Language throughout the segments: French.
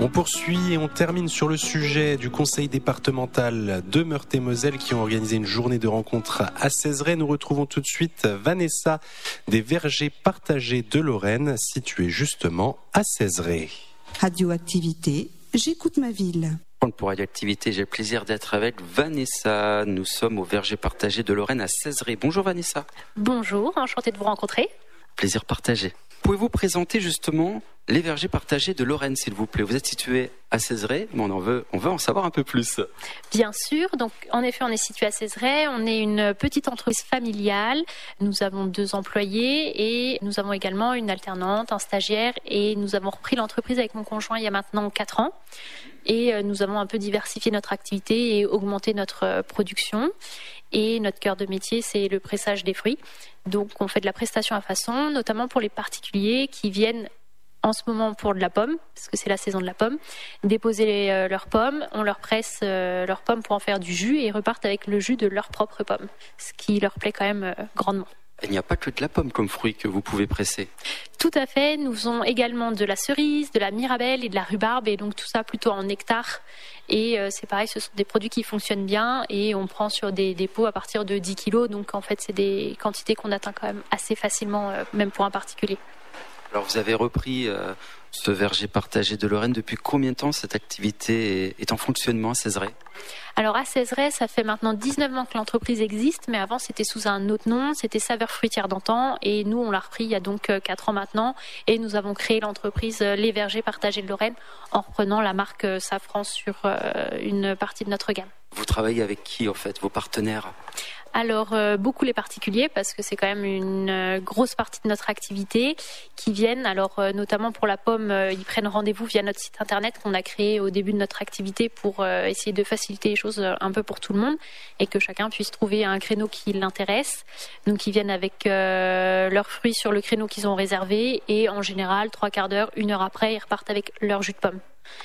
On poursuit et on termine sur le sujet du conseil départemental de Meurthe-et-Moselle qui ont organisé une journée de rencontre à Cézeray. Nous retrouvons tout de suite Vanessa des Vergers Partagés de Lorraine, située justement à Cézeray. Radioactivité, j'écoute ma ville. Pour Radioactivité, j'ai le plaisir d'être avec Vanessa. Nous sommes au Verger Partagé de Lorraine à Cézeray. Bonjour Vanessa. Bonjour, enchantée de vous rencontrer. Plaisir partagé. Pouvez-vous présenter justement les Vergers Partagés de Lorraine, s'il vous plaît? Vous êtes situé à Cézeray, mais on veut en savoir un peu plus. Bien sûr, donc en effet on est situé à Cézeray, on est une petite entreprise familiale, nous avons 2 employés et nous avons également une alternante, un stagiaire et nous avons repris l'entreprise avec mon conjoint il y a maintenant 4 ans. Et nous avons un peu diversifié notre activité et augmenté notre production. Et notre cœur de métier, c'est le pressage des fruits. Donc on fait de la prestation à façon, notamment pour les particuliers qui viennent en ce moment pour de la pomme, parce que c'est la saison de la pomme, déposer leurs pommes, on leur presse leurs pommes pour en faire du jus et ils repartent avec le jus de leurs propres pommes, ce qui leur plaît quand même grandement. Il n'y a pas que de la pomme comme fruit que vous pouvez presser. Tout à fait, nous faisons également de la cerise, de la mirabelle et de la rhubarbe, et donc tout ça plutôt en nectar. Et c'est pareil, ce sont des produits qui fonctionnent bien et on prend sur des pots à partir de 10 kilos, donc en fait c'est des quantités qu'on atteint quand même assez facilement, même pour un particulier. Alors vous avez repris ce verger partagé de Lorraine. Depuis combien de temps cette activité est en fonctionnement à Cézeray? Alors à Cézeray, ça fait maintenant 19 ans que l'entreprise existe, mais avant c'était sous un autre nom, c'était Saveurs Fruitières d'antan, et nous on l'a repris il y a donc 4 ans maintenant, et nous avons créé l'entreprise Les Vergers Partagés de Lorraine en reprenant la marque Safran sur une partie de notre gamme. Vous travaillez avec qui en fait, vos partenaires? Alors beaucoup les particuliers parce que c'est quand même une grosse partie de notre activité qui viennent, alors notamment pour la pomme, ils prennent rendez-vous via notre site internet qu'on a créé au début de notre activité pour essayer de faciliter les choses un peu pour tout le monde et que chacun puisse trouver un créneau qui l'intéresse. Donc ils viennent avec leurs fruits sur le créneau qu'ils ont réservé et en général 3/4 d'heure, 1 heure après, ils repartent avec leur jus de pomme.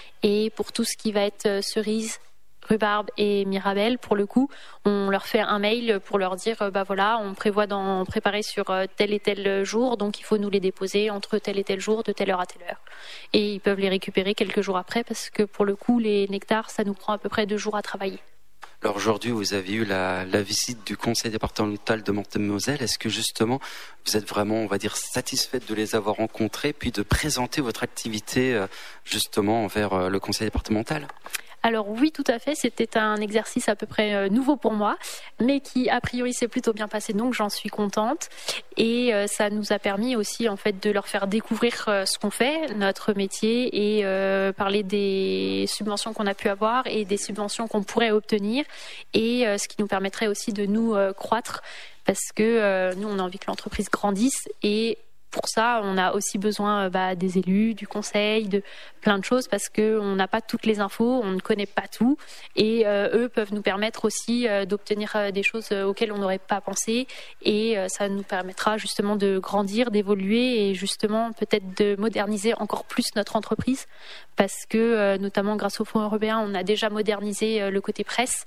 Et pour tout ce qui va être cerise, rhubarbe et mirabelle, pour le coup, on leur fait un mail pour leur dire voilà, on prévoit d'en préparer sur tel et tel jour, donc il faut nous les déposer entre tel et tel jour, de telle heure à telle heure. Et ils peuvent les récupérer quelques jours après parce que pour le coup, les nectars, ça nous prend à peu près 2 jours à travailler. Alors aujourd'hui, vous avez eu la visite du conseil départemental de Meurthe-et-Moselle. Est-ce que justement, vous êtes vraiment, on va dire, satisfaite de les avoir rencontrés, puis de présenter votre activité justement envers le conseil départemental ? Alors oui, tout à fait, c'était un exercice à peu près nouveau pour moi, mais qui a priori s'est plutôt bien passé, donc j'en suis contente. Et ça nous a permis aussi en fait de leur faire découvrir ce qu'on fait, notre métier, et parler des subventions qu'on a pu avoir et des subventions qu'on pourrait obtenir, et ce qui nous permettrait aussi de nous croître, parce que nous on a envie que l'entreprise grandisse et pour ça, on a aussi besoin des élus, du conseil, de plein de choses parce qu'on n'a pas toutes les infos, on ne connaît pas tout et eux peuvent nous permettre aussi d'obtenir des choses auxquelles on n'aurait pas pensé et ça nous permettra justement de grandir, d'évoluer et justement peut-être de moderniser encore plus notre entreprise parce que notamment grâce au Fonds européen, on a déjà modernisé le côté presse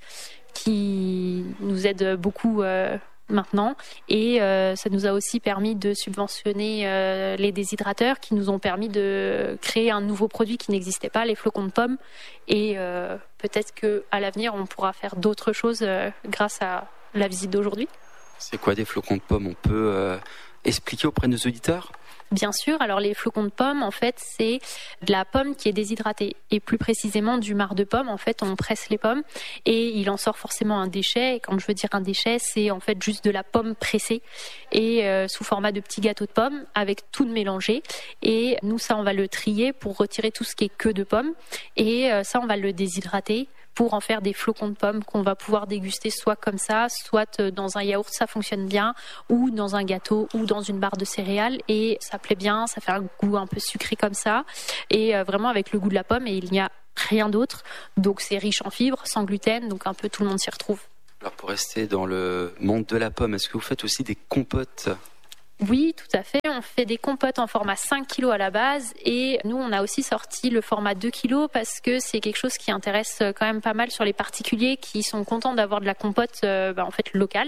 qui nous aide beaucoup maintenant et ça nous a aussi permis de subventionner les déshydrateurs qui nous ont permis de créer un nouveau produit qui n'existait pas, les flocons de pommes et peut-être qu'à l'avenir on pourra faire d'autres choses grâce à la visite d'aujourd'hui. C'est quoi des flocons de pommes? On peut expliquer auprès de nos auditeurs? Bien sûr, alors les flocons de pommes, en fait, c'est de la pomme qui est déshydratée et plus précisément du marc de pomme. En fait, on presse les pommes et il en sort forcément un déchet. Et quand je veux dire un déchet, c'est en fait juste de la pomme pressée et sous format de petits gâteaux de pommes avec tout mélangé. Et nous, ça, on va le trier pour retirer tout ce qui est queue de pomme et ça, on va le déshydrater pour en faire des flocons de pommes qu'on va pouvoir déguster soit comme ça, soit dans un yaourt, ça fonctionne bien, ou dans un gâteau, ou dans une barre de céréales, et ça plaît bien, ça fait un goût un peu sucré comme ça, et vraiment avec le goût de la pomme, et il n'y a rien d'autre, donc c'est riche en fibres, sans gluten, donc un peu tout le monde s'y retrouve. Alors pour rester dans le monde de la pomme, est-ce que vous faites aussi des compotes ? Oui, tout à fait. On fait des compotes en format 5 kg à la base et nous, on a aussi sorti le format 2 kg parce que c'est quelque chose qui intéresse quand même pas mal sur les particuliers qui sont contents d'avoir de la compote en fait locale.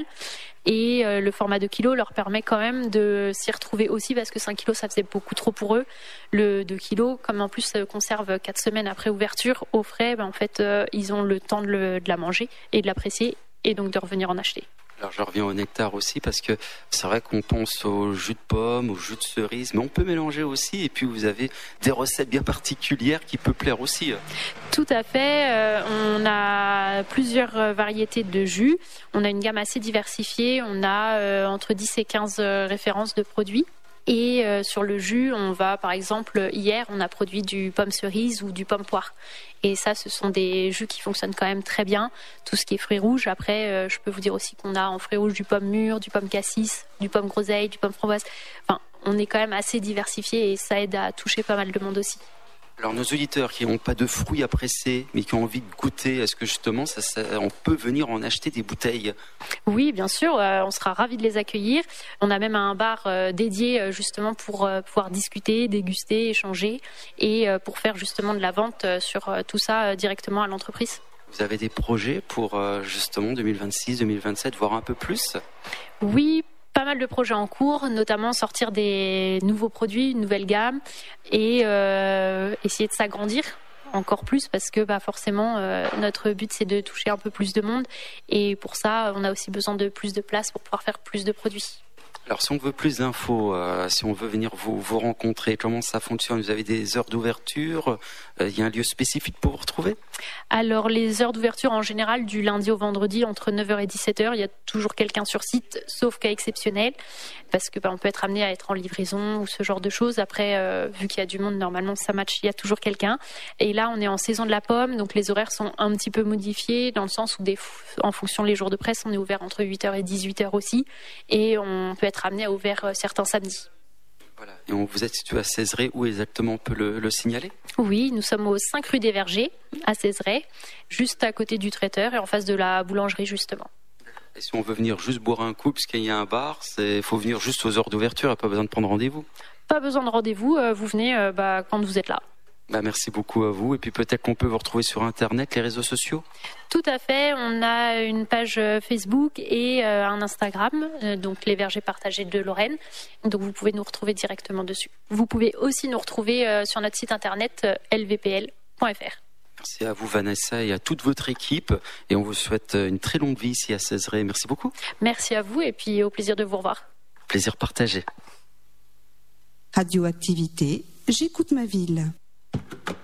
Et le format 2 kg leur permet quand même de s'y retrouver aussi parce que 5 kg ça faisait beaucoup trop pour eux. Le 2 kg, comme en plus conserve 4 semaines après ouverture au frais, en fait ils ont le temps de la manger et de l'apprécier et donc de revenir en acheter. Alors je reviens au nectar aussi parce que c'est vrai qu'on pense au jus de pomme, au jus de cerise, mais on peut mélanger aussi et puis vous avez des recettes bien particulières qui peuvent plaire aussi. Tout à fait, on a plusieurs variétés de jus, on a une gamme assez diversifiée, on a entre 10 et 15 références de produits. Et sur le jus, on va par exemple, hier, on a produit du pomme cerise ou du pomme poire. Et ça, ce sont des jus qui fonctionnent quand même très bien. Tout ce qui est fruits rouges. Après, je peux vous dire aussi qu'on a en fruits rouges du pomme mûr, du pomme cassis, du pomme groseille, du pomme framboise. Enfin, on est quand même assez diversifié et ça aide à toucher pas mal de monde aussi. Alors nos auditeurs qui n'ont pas de fruits à presser mais qui ont envie de goûter, est-ce que justement on peut venir en acheter des bouteilles ? Oui, bien sûr, on sera ravis de les accueillir. On a même un bar dédié justement pour pouvoir discuter, déguster, échanger et pour faire justement de la vente sur tout ça directement à l'entreprise. Vous avez des projets pour justement 2026, 2027, voire un peu plus ? Oui, pas mal de projets en cours, notamment sortir des nouveaux produits, une nouvelle gamme et essayer de s'agrandir encore plus parce que forcément notre but c'est de toucher un peu plus de monde et pour ça on a aussi besoin de plus de place pour pouvoir faire plus de produits. Alors si on veut plus d'infos, si on veut venir vous rencontrer, comment ça fonctionne ? Vous avez des heures d'ouverture ? Il y a un lieu spécifique pour vous retrouver ? Alors les heures d'ouverture en général du lundi au vendredi entre 9h et 17h, il y a toujours quelqu'un sur site, sauf cas exceptionnel, parce que on peut être amené à être en livraison ou ce genre de choses. Après, vu qu'il y a du monde, normalement ça match, il y a toujours quelqu'un. Et là on est en saison de la pomme, donc les horaires sont un petit peu modifiés dans le sens où en fonction des jours de presse, on est ouvert entre 8h et 18h aussi, et on peut être amené à ouvrir certains samedis. Voilà. Et vous êtes situé à Cézeret, où exactement on peut le signaler ? Oui, nous sommes au 5 rue des Vergers, à Cézeret, juste à côté du traiteur et en face de la boulangerie justement. Et si on veut venir juste boire un coup, parce qu'il y a un bar, il faut venir juste aux heures d'ouverture, il n'y a pas besoin de prendre rendez-vous ? Pas besoin de rendez-vous, vous venez quand vous êtes là. Merci beaucoup à vous. Et puis peut-être qu'on peut vous retrouver sur Internet, les réseaux sociaux ? Tout à fait. On a une page Facebook et un Instagram, donc les vergers partagés de Lorraine. Donc vous pouvez nous retrouver directement dessus. Vous pouvez aussi nous retrouver sur notre site internet lvpl.fr. Merci à vous Vanessa et à toute votre équipe. Et on vous souhaite une très longue vie ici à Cézeret. Merci beaucoup. Merci à vous et puis au plaisir de vous revoir. Plaisir partagé. Radioactivité, j'écoute ma ville.